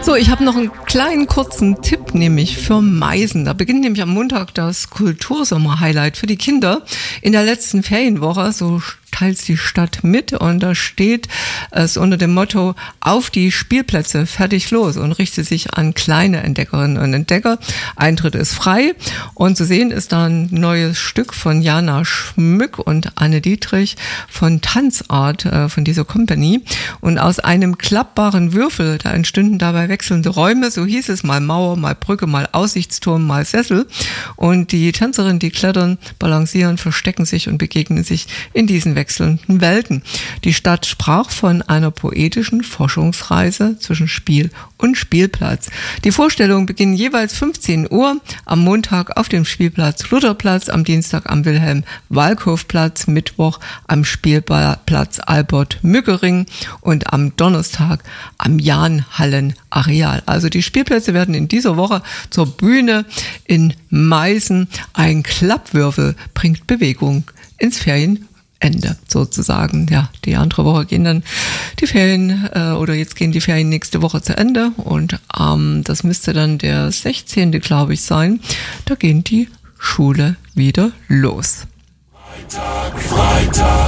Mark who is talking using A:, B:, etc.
A: So, ich habe noch einen kleinen kurzen Tipp, nämlich für Meißen. Da beginnt nämlich am Montag das Kultursommer-Highlight für die Kinder. In der letzten Ferienwoche, so teilt die Stadt mit, und da steht es unter dem Motto: Auf die Spielplätze, fertig los, und richtet sich an kleine Entdeckerinnen und Entdecker. Eintritt ist frei, und zu sehen ist da ein neues Stück von Jana Schmück und Anne Dietrich von Tanzart, von dieser Company. Und aus einem klappbaren Würfel, da entstünden dabei wechselnde Räume, so hieß es, mal Mauer, mal Brücke, mal Aussichtsturm, mal Sessel. Und die Tänzerinnen, die klettern, balancieren, verstecken sich und begegnen sich in diesen wechselnden Welten. Die Stadt sprach von einer poetischen Forschungsreise zwischen Spiel und Spielplatz. Die Vorstellungen beginnen jeweils 15 Uhr, am Montag auf dem Spielplatz Lutherplatz, am Dienstag am Wilhelm-Walkhof-Platz, Mittwoch am Spielplatz Albert-Müggering und am Donnerstag am Jahnhallen-Areal. Also die Spielplätze werden in dieser Woche zur Bühne in Meißen. Ein Klappwürfel bringt Bewegung ins Ferienende sozusagen. Ja, die andere Woche gehen dann die Ferien, oder jetzt gehen die Ferien nächste Woche zu Ende, und das müsste dann der 16. glaube ich sein. Da gehen die Schule wieder los.
B: Freitag.